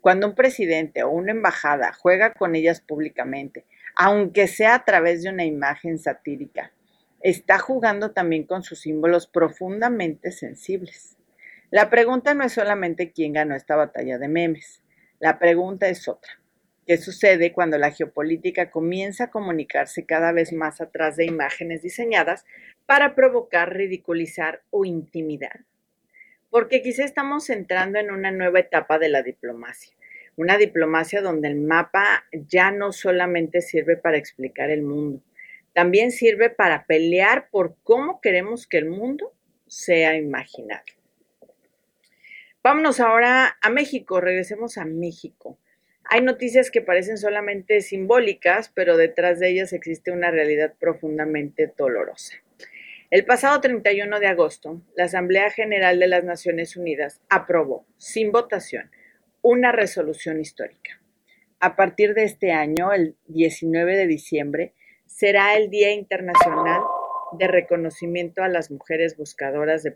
Cuando un presidente o una embajada juega con ellas públicamente, aunque sea a través de una imagen satírica, está jugando también con sus símbolos profundamente sensibles. La pregunta no es solamente quién ganó esta batalla de memes. La pregunta es otra. ¿Qué sucede cuando la geopolítica comienza a comunicarse cada vez más atrás de imágenes diseñadas para provocar, ridiculizar o intimidar? Porque quizá estamos entrando en una nueva etapa de la diplomacia. Una diplomacia donde el mapa ya no solamente sirve para explicar el mundo, también sirve para pelear por cómo queremos que el mundo sea imaginado. Vámonos ahora a México, regresemos a México. Hay noticias que parecen solamente simbólicas, pero detrás de ellas existe una realidad profundamente dolorosa. El pasado 31 de agosto, la Asamblea General de las Naciones Unidas aprobó, sin votación, una resolución histórica. A partir de este año, el 19 de diciembre, será el Día Internacional de Reconocimiento a las Mujeres Buscadoras de